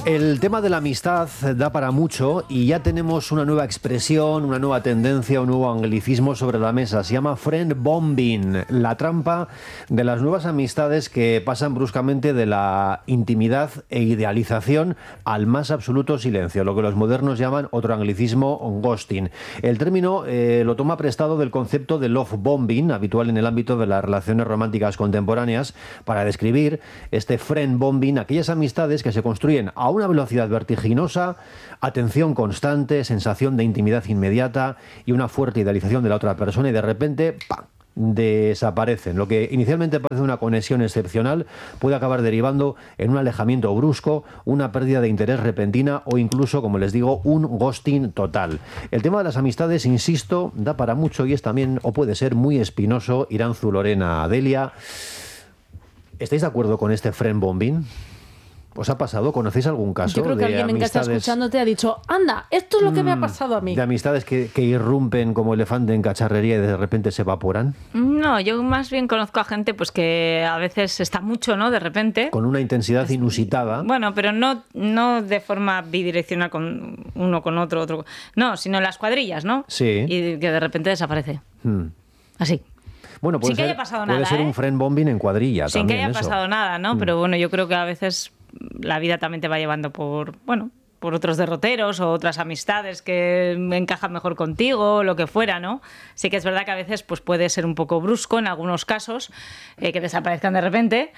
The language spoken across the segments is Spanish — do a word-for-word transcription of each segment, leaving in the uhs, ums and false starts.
El tema de la amistad da para mucho y ya tenemos una nueva expresión, una nueva tendencia, un nuevo anglicismo sobre la mesa. Se llama friend bombing, la trampa de las nuevas amistades que pasan bruscamente de la intimidad e idealización al más absoluto silencio, lo que los modernos llaman otro anglicismo, ghosting. El término eh, lo toma prestado del concepto de love bombing, habitual en el ámbito de las relaciones románticas contemporáneas, para describir este friend bombing, aquellas amistades que se construyen a una velocidad vertiginosa, atención constante, sensación de intimidad inmediata y una fuerte idealización de la otra persona, y de repente ¡pam!, desaparecen. Lo que inicialmente parece una conexión excepcional puede acabar derivando en un alejamiento brusco, una pérdida de interés repentina o incluso, como les digo, un ghosting total. El tema de las amistades, insisto, da para mucho y es también, o puede ser, muy espinoso. Iranzu, Lorena, Delia, ¿estáis de acuerdo con este friend bombing? ¿Os ha pasado? ¿Conocéis algún caso? Yo creo que de alguien en casa escuchándote ha dicho, anda, esto es lo que me ha pasado a mí. De amistades que, que irrumpen como elefante en cacharrería y de repente se evaporan. No, yo más bien conozco a gente pues que a veces está mucho, ¿no? De repente. Con una intensidad inusitada. Bueno, pero no, no de forma bidireccional con uno con otro, otro. No, sino en las cuadrillas, ¿no? Sí. Y que de repente desaparece. Hmm. Así. Bueno, puede Sin que ser, haya pasado puede nada, ser ¿eh? un friend bombing en cuadrilla. Sin también, que haya eso. pasado nada, ¿no? Hmm. Pero bueno, yo creo que a veces la vida también te va llevando por, bueno, por otros derroteros o otras amistades que encajan mejor contigo, lo que fuera, ¿no? Sí que es verdad que a veces pues puede ser un poco brusco en algunos casos, eh, que desaparezcan de repente.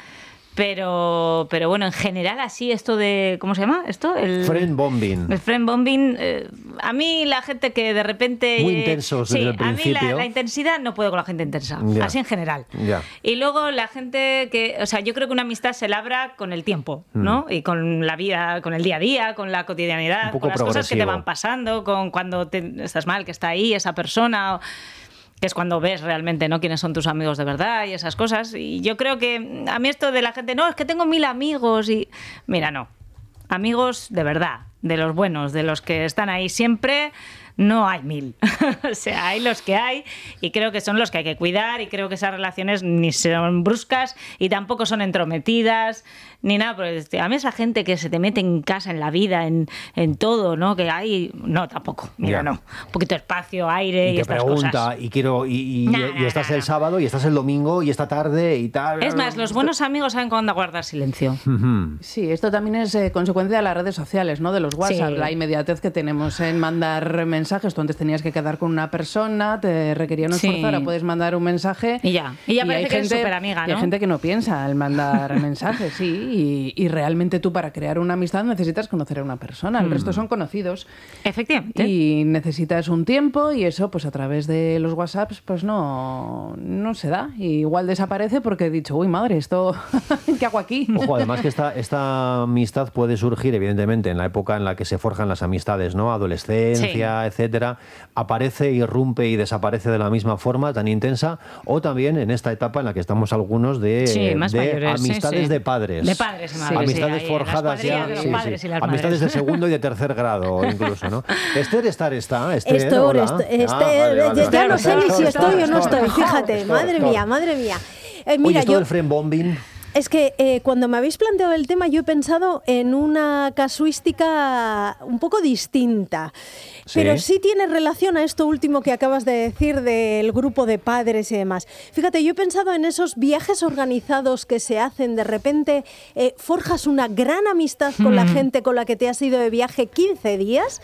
Pero, pero bueno, en general así esto de... ¿Cómo se llama esto? El friend bombing. El friend bombing. Eh, a mí la gente que de repente... Muy intensos sí, desde el principio. a mí la, la intensidad no puedo con la gente intensa. Ya. Así en general. Ya. Y luego la gente que... O sea, yo creo que una amistad se labra con el tiempo, ¿no? Mm. Y con la vida, con el día a día, con la cotidianidad, con las cosas que te van pasando, con cuando te, estás mal, que está ahí esa persona... O, que es cuando ves realmente, ¿no?, quiénes son tus amigos de verdad y esas cosas. Y yo creo que a mí esto de la gente, no, es que tengo mil amigos y... Mira, no. Amigos de verdad, de los buenos, de los que están ahí siempre... No hay mil. O sea, hay los que hay y creo que son los que hay que cuidar y creo que esas relaciones ni son bruscas y tampoco son entrometidas ni nada. Pero a mí esa gente que se te mete en casa, en la vida, en, en todo, ¿no? Que hay... No, tampoco. Mira, ya. no. Un poquito de espacio, aire y, y te estas pregunta, cosas. y quiero y, y, Nah, y nah, estás nah, el nah. sábado y estás el domingo y esta tarde y tal. Es más, los buenos amigos saben cuándo guardar silencio. Uh-huh. Sí, esto también es eh, consecuencia de las redes sociales, ¿no? De los WhatsApp, Sí. la inmediatez que tenemos en mandar mensajes. Tú antes tenías que quedar con una persona, te requería un esfuerzo, Sí. ahora puedes mandar un mensaje Y ya. Y ya parece hay que eres gente- superamiga, y hay ¿no? gente que no piensa al mandar mensajes, sí, y, y realmente tú para crear una amistad necesitas conocer a una persona, el Mm. resto son conocidos. Efectivamente. Y necesitas un tiempo y eso pues a través de los WhatsApps pues no, no se da. Y igual desaparece porque he dicho, uy madre, esto ¿qué hago aquí? Ojo, además que esta, esta amistad puede surgir, evidentemente, en la época en la que se forjan las amistades, ¿no? Adolescencia, Sí. etcétera. Aparece, irrumpe y desaparece de la misma forma, tan intensa, o también en esta etapa en la que estamos algunos de, Sí, más de mayores, sí, amistades sí. de padres. De padres y madres, Amistades sí, ahí, forjadas las ya. cuadrillas de los padres y las Amistades madres. de segundo y de tercer grado, incluso, ¿no? Esther, estar está. Esther, Esther, hola. est- Ah, Esther, vale, vale, ya vale. no sé ni si estoy o no estoy, fíjate, Estor, madre Estor. mía, madre mía. Eh, Oye, mira, esto yo, del friend bombing. es que eh, cuando me habéis planteado el tema yo he pensado en una casuística un poco distinta, Sí. pero sí tiene relación a esto último que acabas de decir del grupo de padres y demás. Fíjate, yo he pensado en esos viajes organizados que se hacen, de repente eh, forjas una gran amistad con la gente con la que te has ido de viaje quince días.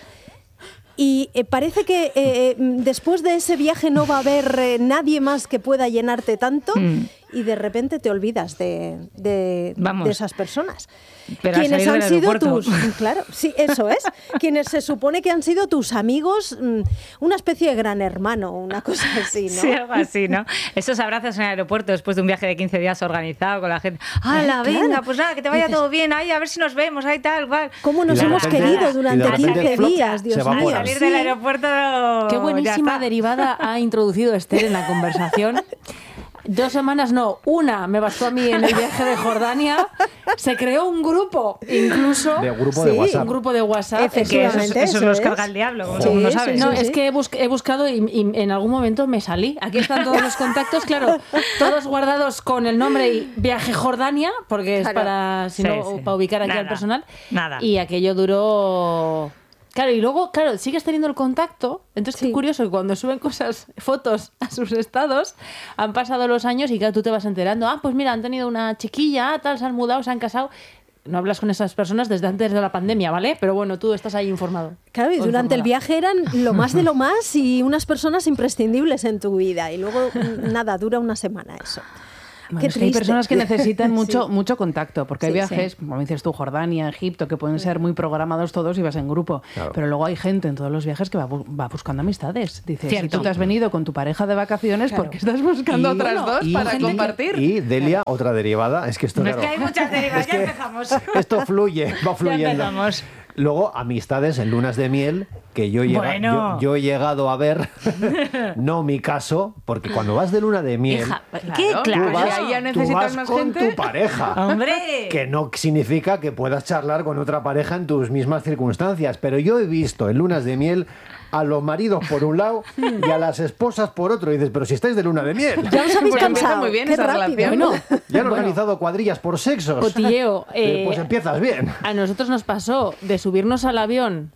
Y eh, parece que eh, después de ese viaje no va a haber eh, nadie más que pueda llenarte tanto Mm. y de repente te olvidas de, de, Vamos. de esas personas. Pero al Quienes salir han del sido aeropuerto. tus... Claro, sí, eso es. Quienes se supone que han sido tus amigos, mm, una especie de gran hermano, una cosa así, ¿no? Sí, algo así, ¿no? Esos abrazos en el aeropuerto después de un viaje de quince días organizado con la gente. ¡Hala, Eh, claro. venga! Pues nada, que te vaya Dices, todo bien. Ay, a ver si nos vemos, ahí tal, cual. ¿Cómo nos Y de hemos repente- querido y de durante repente, quince flop, días, se Dios evaporan. mío? Salir Sí. del aeropuerto. Qué ya buenísima está. derivada ha introducido Esther en la conversación. dos semanas no, una me bastó a mí en el viaje de Jordania. Se creó un grupo, incluso. De grupo sí, de WhatsApp. Un grupo de WhatsApp. Que eso, eso, eso nos carga el diablo, como sí, no sabes. Sí, no, sí, es sí. que he, bus he buscado y, y en algún momento me salí. Aquí están todos los contactos, claro, todos guardados con el nombre y viaje Jordania, porque claro. es para, si sí, no, sí. para ubicar aquí nada, al personal. Nada. Y aquello duró... Claro, y luego, claro, sigues teniendo el contacto. Entonces, sí. qué curioso que cuando suben cosas, fotos a sus estados, han pasado los años y claro, tú te vas enterando. Ah, pues mira, han tenido una chiquilla, tal, se han mudado, se han casado. No hablas con esas personas desde antes de la pandemia, ¿vale? Pero bueno, tú estás ahí informado. Claro, y durante el viaje eran lo más de lo más y unas personas imprescindibles en tu vida. Y luego, nada, dura una semana eso. Bueno, es que hay personas que necesitan mucho, sí. mucho contacto, porque sí, hay viajes, sí. como dices tú, Jordania, Egipto, que pueden ser muy programados todos y vas en grupo. Claro. Pero luego hay gente en todos los viajes que va, va buscando amistades. Dices, Cierto. si tú te has venido con tu pareja de vacaciones, claro. porque estás buscando y, otras bueno, dos y, para y, compartir. Y, Delia, otra derivada. Es que esto no claro, es que hay muchas derivadas, es ya empezamos. Esto fluye, va fluyendo. Ya empezamos. Luego, amistades en lunas de miel, que yo, llega, bueno. yo, yo he llegado a ver, no mi caso, porque cuando vas de luna de miel, Hija, ¿qué? Tú Claro. vas, ahí ya tú vas más con gente. tu pareja. ¡Hombre! Que no significa que puedas charlar con otra pareja en tus mismas circunstancias, pero yo he visto en lunas de miel a los maridos por un lado y a las esposas por otro. Y dices, pero si estáis de luna de miel. Ya os habéis cansado. Muy bien Qué esa rápido. relación. Bueno, Ya han bueno. organizado cuadrillas por sexos. Cotilleo. Eh, Eh, pues empiezas bien. A nosotros nos pasó de subirnos al avión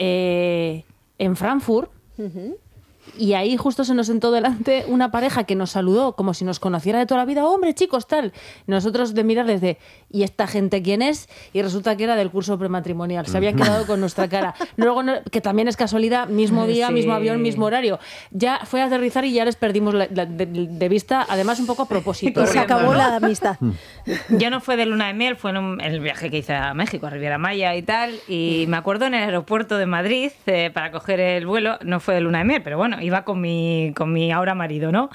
eh, en Frankfurt. Uh-huh. Y ahí justo se nos sentó delante una pareja que nos saludó como si nos conociera de toda la vida. Hombre, chicos, tal. Nosotros de mirarles de, ¿y esta gente quién es? Y resulta que era del curso prematrimonial. Se habían quedado con nuestra cara. Luego, que también es casualidad, mismo día, sí. mismo avión, mismo horario. Ya fue a aterrizar y ya les perdimos la, la, de, de vista, además un poco a propósito. Se acabó la amistad. Yo no fue de luna de miel, fue en, un, en el viaje que hice a México, a Riviera Maya y tal. Y me acuerdo en el aeropuerto de Madrid, eh, para coger el vuelo, no fue de luna de miel, pero bueno, iba con mi con mi ahora marido, ¿no?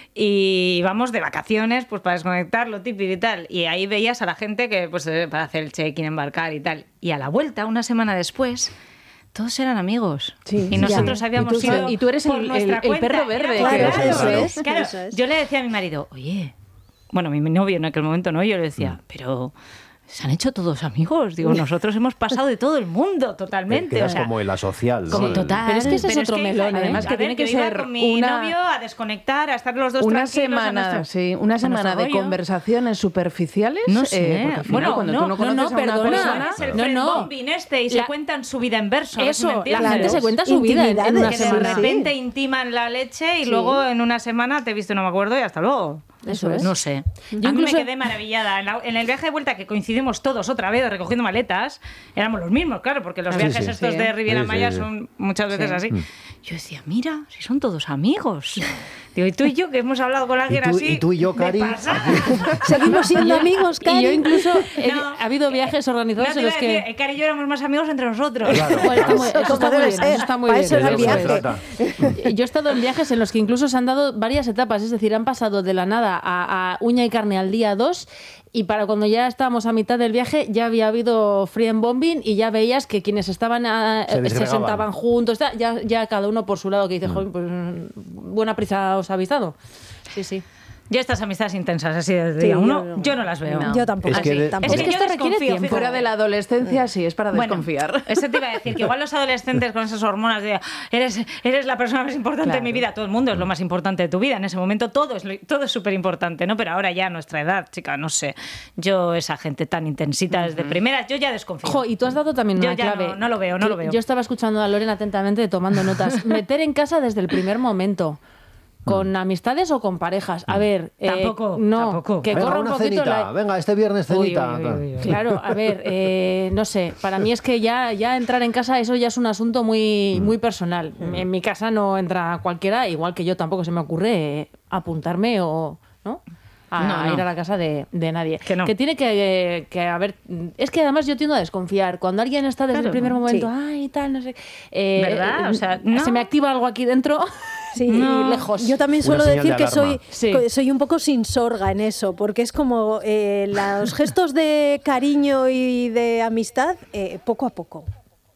Y íbamos de vacaciones, pues para desconectar, lo típico y tal. Y ahí veías a la gente que, pues, eh, para hacer el check-in, embarcar y tal. Y a la vuelta, una semana después, todos eran amigos. Sí, y nosotros ya. habíamos ¿Y tú, ido y tú eres por el, nuestra el, el perro verde. Claro, claro, eso es. Claro, eso es. yo le decía a mi marido, oye, bueno, mi novio en aquel momento no, yo le decía, mm. pero... se han hecho todos amigos. Digo, nosotros hemos pasado de todo el mundo totalmente. Quedas o sea, como en la social. Como ¿no? total. Pero es que ese es pero otro es que, melón. ¿eh? Además que a tiene ver, que yo iba ser con mi una, novio a desconectar, a estar los dos una tranquilos. semana, nuestro, sí, una semana de conversaciones superficiales. No sé. Eh, porque al final, bueno, cuando no, tú no conoces no, a una perdona. persona, es el no, no. bombing este y La, se cuentan su vida en verso. Eso, si la gente se cuenta su vida en, en una que semana. de repente intiman la leche y sí. luego en una semana te he visto, no me acuerdo, y hasta luego. Eso es. No sé. Yo a mí incluso... me quedé maravillada. En, la, en el viaje de vuelta, que coincidimos todos otra vez recogiendo maletas, éramos los mismos, claro, porque los sí, viajes sí, estos sí. de Riviera sí, Maya sí, sí. son muchas veces sí. así. Mm. Yo decía, mira, si son todos amigos. Digo, y tú y yo, que hemos hablado con alguien ¿Y tú, así. y tú y yo, Cari? Seguimos siendo amigos, Cari. Y yo incluso he, No, ha habido viajes organizados no en los que... decir, Cari y yo éramos más amigos entre nosotros. Claro, Bueno, está muy, eso Como está muy debe bien, ser. eso está muy Para bien. eso era el De eso se viaje. trata. Yo he estado en viajes en los que incluso se han dado varias etapas, es decir, han pasado de la nada a, a uña y carne al día dos y para cuando ya estábamos a mitad del viaje ya había habido friend bombing y ya veías que quienes estaban a, se, se sentaban juntos, ya, ya cada uno por su lado, que dice, mm. joder, pues buena prisa os habéis dado. Sí, sí. Yo estas amistades intensas así desde Sí, día uno, yo no. yo no las veo. No. Yo tampoco. Es que, de, tampoco. Es que esto yo requiere desconfío, tiempo. fuera de la adolescencia, sí, es para Bueno, desconfiar. eso te iba a decir, que igual los adolescentes con esas hormonas de eres, eres la persona más importante Claro. de mi vida, todo el mundo es lo más importante de tu vida, en ese momento todo es todo es súper importante, ¿no? Pero ahora ya a nuestra edad, chica, no sé, yo esa gente tan intensita desde primeras, yo ya desconfío. Jo, y tú has dado también una Yo ya clave. no, no lo veo, no Yo- lo veo. Yo estaba escuchando a Loren atentamente tomando notas. Meter en casa desde el primer momento. ¿Con amistades o con parejas? A ver, eh, Tampoco, no, tampoco. que venga, corra un una poquito cenita. la... Venga, este viernes Uy, cenita. uy, uy, uy, uy. Claro, a ver, eh, no sé, para mí es que ya, ya entrar en casa eso ya es un asunto muy, muy personal. En mi casa no entra cualquiera, igual que yo tampoco se me ocurre eh, apuntarme o... ¿no? A, No, no. ir a la casa de, de nadie. Que no. tiene que, que haber... Es que además yo tiendo a desconfiar. Cuando alguien está desde Claro, el primer momento, sí. ay, tal, no sé... eh, ¿Verdad? eh, O sea, no. Se me activa algo aquí dentro Sí, y y lejos. Yo también Una suelo señal decir de que alarma. soy, Sí. co- soy un poco sin sorga en eso, porque es como eh, los gestos de cariño y de amistad, eh, poco a poco.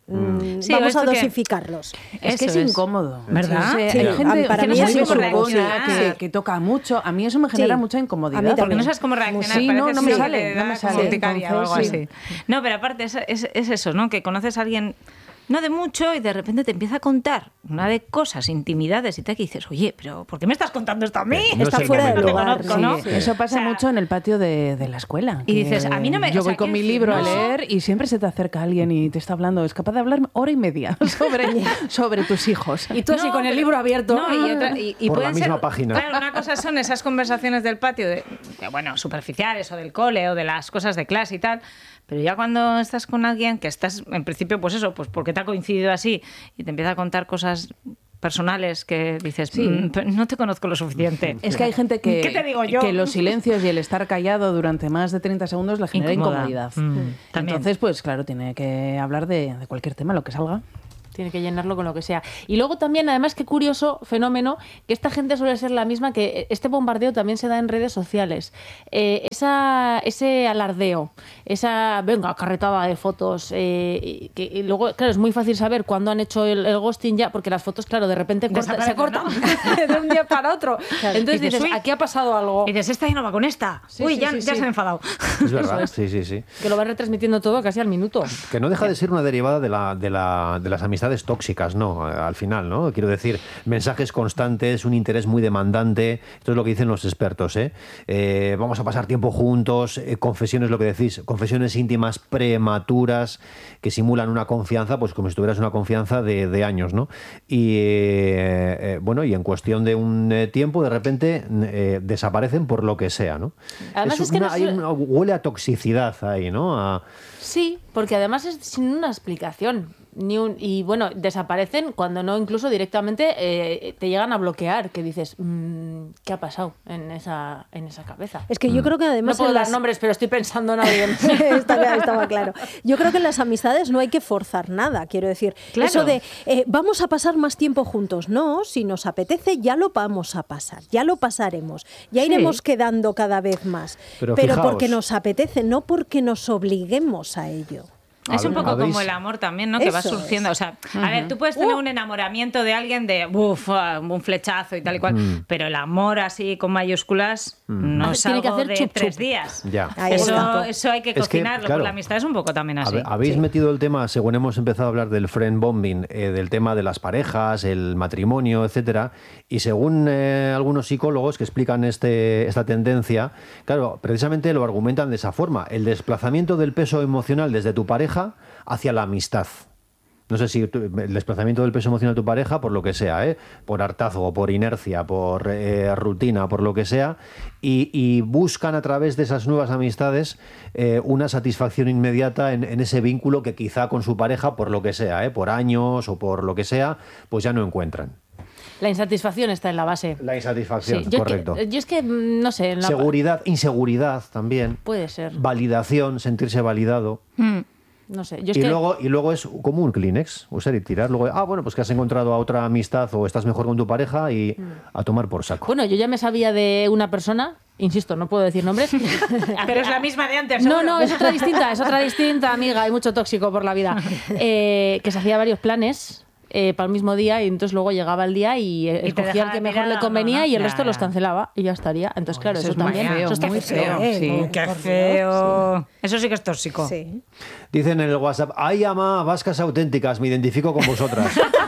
Mm. Sí, vamos a dosificarlos. Es que es, es incómodo, ¿verdad? Sí, sí, hay gente para que mí no es sabe cómo reaccionar, que, sí. que toca mucho. A mí eso me genera sí. mucha incomodidad. Porque no sabes cómo reaccionar. Sí, no, no me sí. sale, no me sale. Entonces, o algo sí. así. No, pero aparte es, es, es eso, ¿no? Que conoces a alguien no de mucho y de repente te empieza a contar una de cosas, intimidades y tal, que dices, oye, pero ¿por qué me estás contando esto a mí? No Está fuera de lugar. Conozco, ¿no? Sí, eso pasa o sea, mucho en el patio de, de la escuela. Y dices, a mí no me... Yo o sea, voy con mi libro no. a leer y siempre se te acerca alguien y te está hablando, es capaz de hablar hora y media sobre, sobre tus hijos. Y tú así no, con el pero, libro abierto. No, y, otra, y, y por la misma ser, página. Claro, una cosa son esas conversaciones del patio, de, de, bueno, superficiales o del cole o de las cosas de clase y tal, pero ya cuando estás con alguien que estás, en principio, pues eso, pues porque te ha coincidido así y te empieza a contar cosas personales que dices, sí. mmm, no te conozco lo suficiente. Es que hay gente que, ¿Qué te digo yo? que los silencios y el estar callado durante más de treinta segundos le genera Incómoda. incomodidad. Mm, Entonces, pues claro, tiene que hablar de, de cualquier tema, lo que salga. Tiene que llenarlo con lo que sea. Y luego también, además, qué curioso fenómeno, que esta gente suele ser la misma, que este bombardeo también se da en redes sociales. Eh, esa, ese alardeo, esa, venga, carretada de fotos, eh, que y luego, claro, es muy fácil saber cuándo han hecho el, el ghosting ya, porque las fotos, claro, de repente corta, se cortan, ¿no? De un día para otro. Claro. Entonces dices, dices aquí ha pasado algo. Y dices, esta ya no va con esta. Sí, Uy, sí, ya, sí, ya sí. se han enfadado. Es verdad, es. sí, sí, sí. Que lo va retransmitiendo todo casi al minuto. Que no deja de ser una derivada de, la, de, la, de las amistades tóxicas, ¿no? Al final, ¿no? Quiero decir, mensajes constantes, un interés muy demandante, esto es lo que dicen los expertos, ¿eh? Eh, vamos a pasar tiempo juntos, eh, confesiones, lo que decís, confesiones íntimas prematuras que simulan una confianza, pues como si tuvieras una confianza de, de años, ¿no? Y eh, eh, bueno, y en cuestión de un eh, tiempo, de repente eh, desaparecen por lo que sea, ¿no? Además es, es que una, no hay una, huele a toxicidad ahí, ¿no? A... Sí, porque además es sin una explicación. Ni un, y bueno, desaparecen cuando no, incluso directamente eh, te llegan a bloquear, que dices, mmm, ¿qué ha pasado en esa, en esa cabeza? Es que yo mm. creo que además... No puedo las... dar nombres, pero estoy pensando en alguien. estaba, estaba claro. Yo creo que en las amistades no hay que forzar nada, quiero decir. Claro. Eso de, eh, vamos a pasar más tiempo juntos. No, si nos apetece ya lo vamos a pasar, ya lo pasaremos, ya sí. iremos quedando cada vez más. Pero, pero porque nos apetece, no porque nos obliguemos a ello. Es un poco ¿Habéis? como el amor también, ¿no? Eso que va surgiendo. Es. O sea, uh-huh. a ver, tú puedes tener uh. un enamoramiento de alguien de uf, un flechazo y tal y cual, mm. pero el amor así con mayúsculas mm. no es algo que hacer de chup, tres chup. días. Ya. Eso, eso hay que es cocinarlo. Que, claro, pues la amistad es un poco también así. Habéis sí. metido el tema, según hemos empezado a hablar del friend bombing, eh, del tema de las parejas, el matrimonio, etcétera, y según eh, algunos psicólogos que explican este, esta tendencia, claro, precisamente lo argumentan de esa forma, el desplazamiento del peso emocional desde tu pareja hacia la amistad. No sé si el desplazamiento del peso emocional de tu pareja, por lo que sea, ¿eh? Por hartazgo, por inercia, por eh, rutina, por lo que sea, y, y buscan a través de esas nuevas amistades eh, una satisfacción inmediata en, en ese vínculo que quizá con su pareja, por lo que sea, ¿eh? Por años o por lo que sea, pues ya no encuentran. La insatisfacción está en la base. La insatisfacción, sí, yo correcto. Es que, yo es que, no sé... En la... Seguridad, inseguridad también. Puede ser. Validación, sentirse validado. Mm. No sé. Yo es y, que... luego, y luego es como un Kleenex, usar y tirar. Luego, ah, bueno, pues que has encontrado a otra amistad o estás mejor con tu pareja y a tomar por saco. Bueno, yo ya me sabía de una persona, insisto, no puedo decir nombres. Pero es la misma de antes, ¿seguro? No, no, es otra distinta, es otra distinta, amiga, hay mucho tóxico por la vida. Eh, que se hacía varios planes... Eh, para el mismo día y entonces luego llegaba el día y, eh, y escogía el que mejor le convenía no, no, y el ya, resto ya. los cancelaba y ya estaría. Entonces, oh, claro, eso, eso también feo, eso está muy feo. feo. Sí. Oh, ¡qué feo! Sí. Eso sí que es tóxico. Sí. Dicen en el WhatsApp, ay, ama, vascas auténticas, me identifico con vosotras.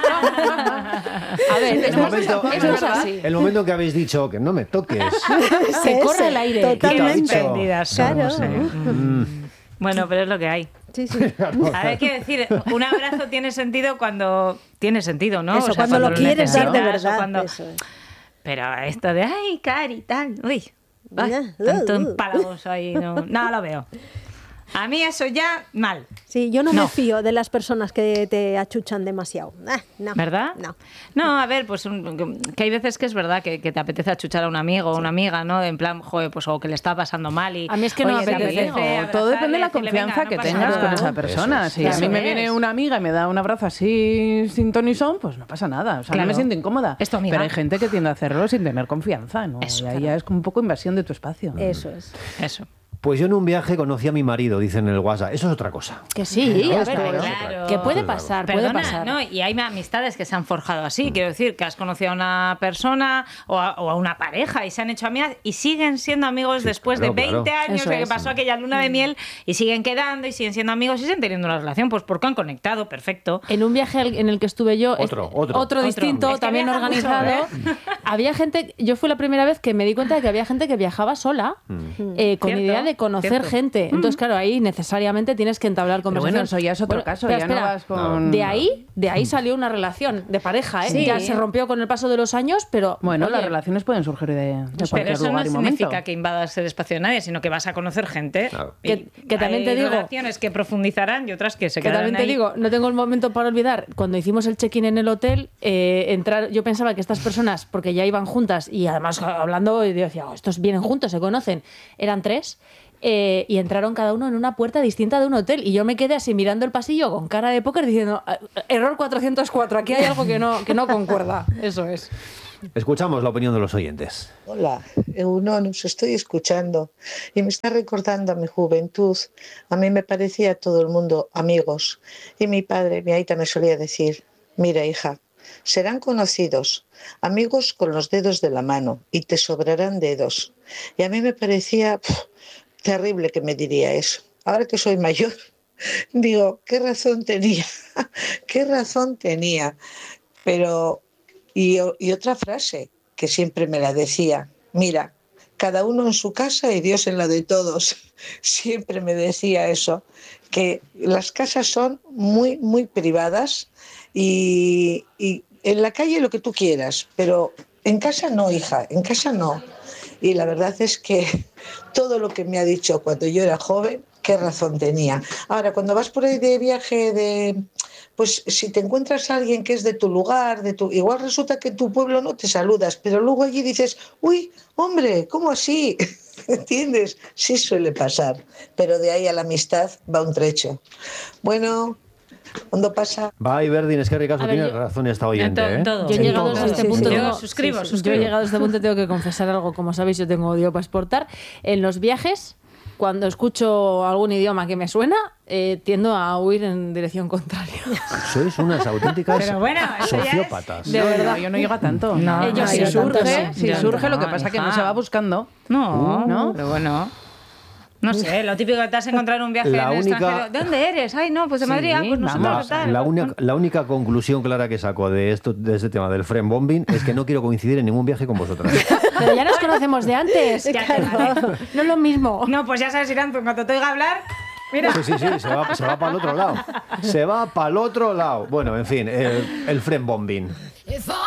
A ver, el momento, el, el momento que habéis dicho que no me toques. Se corre el aire. Totalmente. Claro. No sé. mm. Bueno, pero es lo que hay. Sí, sí. A ver, qué decir, un abrazo tiene sentido cuando tiene sentido, ¿no? Eso, o sea, cuando, cuando lo quieres dar de verdad. Cuando... Eso es. Pero esto de, ay, Cari, tal, uy, ay, tanto empalagoso ahí, no, no lo veo. A mí eso ya, mal. Sí, yo no, no me fío de las personas que te achuchan demasiado. Ah, no. ¿Verdad? No. No, a ver, pues un, que hay veces que es verdad que, que te apetece achuchar a un amigo o sí. una amiga, ¿no? En plan, joder, pues o que le está pasando mal y... A mí es que no me apetece. apetece todo depende de la confianza venga, que no tengas nada. con esa persona. Si a mí me viene una amiga y me da un abrazo así sin ton ni son, pues no pasa nada. O sea, claro. no me siento incómoda. Es tu amiga. Pero hay gente que tiende a hacerlo sin tener confianza, ¿no? Eso, y ahí claro. ya es como un poco invasión de tu espacio. Eso es. Eso. Pues yo en un viaje conocí a mi marido, dice en el WhatsApp. Eso es otra cosa. Que sí, no, a ver, claro. Claro. que puede pasar, Perdona, puede pasar. ¿no? Y hay amistades que se han forjado así. Mm. Quiero decir, que has conocido a una persona o a, o a una pareja y se han hecho amigas y siguen siendo amigos sí, después claro, de veinte claro. años de que pasó aquella luna de miel y siguen quedando y siguen siendo amigos y siguen teniendo una relación, pues porque han conectado, perfecto. En un viaje en el que estuve yo, otro, este, otro. otro distinto, es que también organizado, mucho, ¿eh? Había gente, yo fui la primera vez que me di cuenta de que había gente que viajaba sola, mm. eh, con cierto, idea de conocer cierto. gente. Entonces, claro, ahí necesariamente tienes que entablar conversación. Pero bueno, eso ya es otro bueno, caso, ya espera, no vas con... De ahí, de ahí salió una relación de pareja, ¿eh? Sí. Ya se rompió con el paso de los años, pero... Bueno, oye, las relaciones pueden surgir de, de pero cualquier eso lugar no y significa momento. que invadas el espacio de nadie, sino que vas a conocer gente. Claro. Y que, que también te digo... Hay relaciones que profundizarán y otras que se que quedarán también te ahí. digo, no tengo el momento para olvidar, cuando hicimos el check-in en el hotel, eh, entrar, yo pensaba que estas personas, porque ya iban juntas y además hablando, yo decía, oh, estos vienen juntos, se conocen, eran tres... Eh, y entraron cada uno en una puerta distinta de un hotel y yo me quedé así mirando el pasillo con cara de póker diciendo error cuatrocientos cuatro, aquí hay algo que no, que no concuerda. Eso es. Escuchamos la opinión de los oyentes. Hola, Egunon, os estoy escuchando y me está recordando a mi juventud. A mí me parecía todo el mundo amigos y mi padre, mi aita me solía decir, mira hija, serán conocidos, amigos con los dedos de la mano y te sobrarán dedos. Y a mí me parecía... Pff, terrible que me diría eso. Ahora que soy mayor, digo, ¿qué razón tenía? ¿Qué razón tenía? Pero, y, y otra frase que siempre me la decía, mira, cada uno en su casa y Dios en la de todos. Siempre me decía eso, que las casas son muy, muy privadas y, y en la calle lo que tú quieras, pero en casa no, hija, en casa no. Y la verdad es que todo lo que me ha dicho cuando yo era joven, qué razón tenía. Ahora, cuando vas por ahí de viaje, de, pues si te encuentras a alguien que es de tu lugar, de tu, igual resulta que en tu pueblo no te saludas, pero luego allí dices, uy, hombre, ¿cómo así? ¿Entiendes? Sí suele pasar, pero de ahí a la amistad va un trecho. Bueno... ¿Cuándo pasa? Va y Verdín, es que Ricardo tiene yo, razón esta oyente. En to, ¿eh? Yo he llegado a este punto. Yo suscribo, sí, sí, suscribo. Yo he llegado a este punto, tengo que confesar algo. Como sabéis, yo tengo odio para exportar. En los viajes, cuando escucho algún idioma que me suena, eh, tiendo a huir en dirección contraria. Sois unas auténticas Pero bueno, sociópatas. Es... De verdad, yo no llego a tanto. No, eh, yo no, si yo surge, tanto, si no. surge, no, lo que pasa es que no se va buscando. No, uh, ¿no? Pero bueno. No sé, lo típico que te has encontrado en un viaje la en el única... extranjero. ¿De dónde eres? Ay, no, pues de sí, Madrid. Ah, pues nosotros la, tal. La, una, la única conclusión clara que saco de esto, de este tema del friend bombing, es que no quiero coincidir en ningún viaje con vosotras. Pero ya nos conocemos de antes. Ya te vale. No es lo mismo. No, pues ya sabes, Irán, pues cuando te oiga hablar... Mira. Sí, sí, sí, se va, se va para el otro lado. Se va para el otro lado. Bueno, en fin, el, el friend bombing.